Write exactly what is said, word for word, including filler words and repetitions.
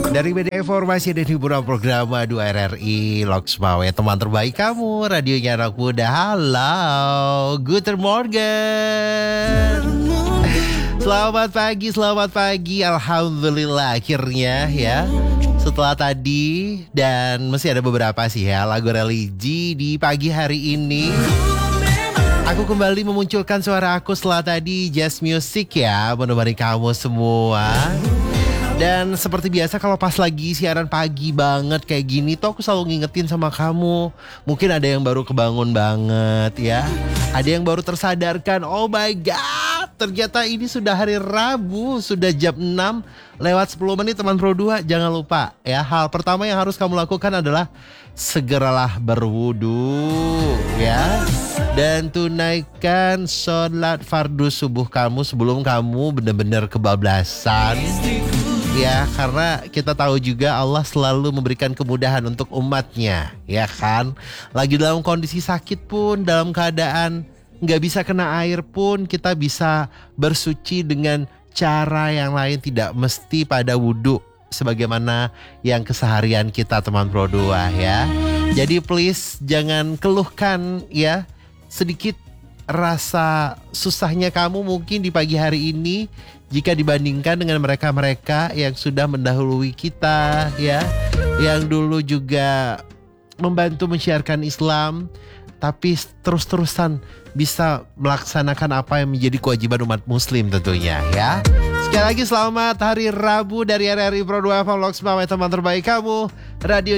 Dari media informasi dan hiburan program dua R R I Loksmawe, teman terbaik kamu, radionya anak muda. Halo, guten morgen. Selamat pagi, selamat pagi. Alhamdulillah akhirnya ya. Setelah tadi dan masih ada beberapa sih ya lagu religi di pagi hari ini. Aku kembali memunculkan suara aku setelah tadi jazz music ya, menemani kamu semua. Dan seperti biasa kalau pas lagi siaran pagi banget kayak gini tuh aku selalu ngingetin sama kamu. Mungkin ada yang baru kebangun banget ya. Ada yang baru tersadarkan, oh my god, ternyata ini sudah hari Rabu, sudah jam enam lewat sepuluh menit teman Pro dua. Jangan lupa ya, hal pertama yang harus kamu lakukan adalah segeralah berwudu ya. Dan tunaikan sholat fardu subuh kamu sebelum kamu benar-benar kebablasan. Ya, karena kita tahu juga Allah selalu memberikan kemudahan untuk umatnya, ya kan? Lagi dalam kondisi sakit pun, dalam keadaan nggak bisa kena air pun, kita bisa bersuci dengan cara yang lain, tidak mesti pada wudhu sebagaimana yang keseharian kita teman Pro dua ya. Jadi please jangan keluhkan ya sedikit rasa susahnya kamu mungkin di pagi hari ini jika dibandingkan dengan mereka-mereka yang sudah mendahului kita ya, yang dulu juga membantu mensiarkan Islam tapi terus-terusan bisa melaksanakan apa yang menjadi kewajiban umat muslim tentunya ya. Sekali lagi selamat hari Rabu dari R R I Pro dua F M Loksmawe, teman terbaik kamu, radio